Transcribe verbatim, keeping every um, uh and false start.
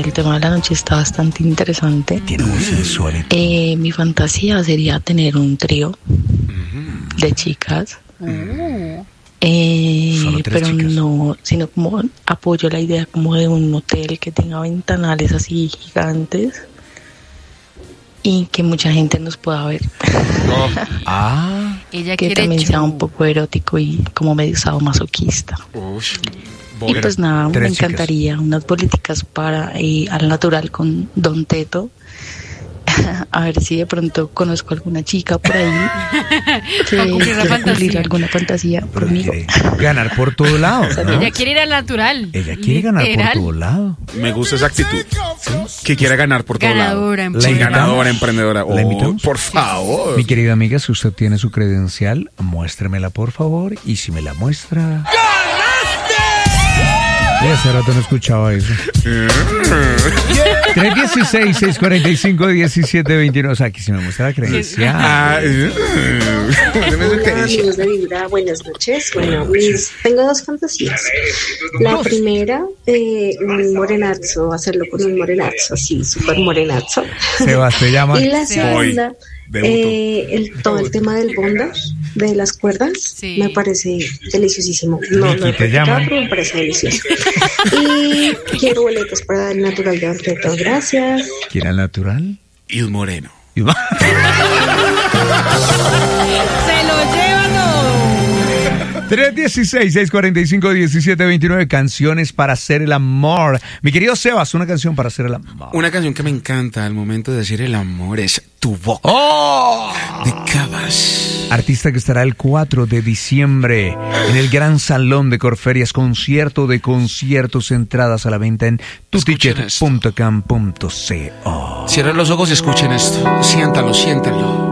el tema de la noche está bastante interesante. Tiene muy sensual. Eh, mi fantasía sería tener un trío de chicas. Eh, pero chicas. No, sino como apoyo la idea como de un hotel que tenga ventanales así gigantes y que mucha gente nos pueda ver. Oh. Ah, ella que quiere también show. sea un poco erótico y como medio sadomasoquista. Ush, y pues nada, me chicas. encantaría unas políticas para eh, al natural con Don Teto. A ver si de pronto conozco alguna chica por ahí que quiera cumplir alguna fantasía Pero conmigo. Ganar por todo lado, ¿no? Ella quiere ir al natural. Ella quiere ganar Literal. por todo lado. Me gusta esa actitud. ¿Sí? Que quiera ganar por todo Ganadora, lado. ¿La Sí, invitamos? ganadora, emprendedora. ¿La invitamos? Oh, por favor. Mi querida amiga, si usted tiene su credencial, muéstremela por favor. Y si me la muestra... Y hace rato no escuchaba eso. tres uno seis, seis cuatro cinco, uno siete dos nueve. O sea, que si me muestra la credencial. Ah, Hola, amigos de Vibra, buenas noches. Bueno, mis, tengo dos fantasías. La primera, eh, un morenazo, hacerlo con un morenazo, así, súper morenazo. Sebas, llama. Y la segunda, eh, el, todo el tema del bondage, de las cuerdas, sí. me parece deliciosísimo. No, no he practicado, pero me parece delicioso. Y quiero boletos para el natural de Orteto. Gracias. ¿Quiere el natural? Y un moreno. Se lo lleva todo. tres uno seis, seis cuatro cinco, uno siete dos nueve. Canciones para hacer el amor. Mi querido Sebas, una canción para hacer el amor. Una canción que me encanta al momento de decir el amor es Tu Boca. ¡Oh! De Cabas. Artista que estará el cuatro de diciembre en el Gran Salón de Corferias, concierto de conciertos, entradas a la venta en tuticket punto com punto co. Cierren los ojos y escuchen esto. Siéntalo, siéntanlo.